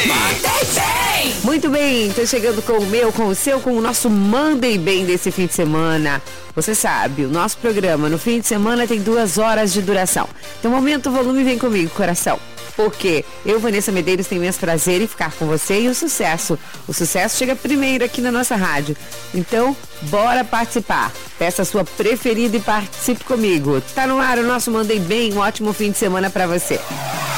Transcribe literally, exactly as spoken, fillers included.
Bem! Muito bem, tô chegando com o meu, com o seu, com o nosso Mandem Bem desse fim de semana. Você sabe, o nosso programa no fim de semana tem duas horas de duração. Então aumenta o volume e vem comigo, coração. Porque eu, Vanessa Medeiros, tenho imenso prazer em ficar com você e o sucesso. O sucesso chega primeiro aqui na nossa rádio. Então, bora participar. Peça a sua preferida e participe comigo. Tá no ar o nosso Mandem Bem, um ótimo fim de semana pra você.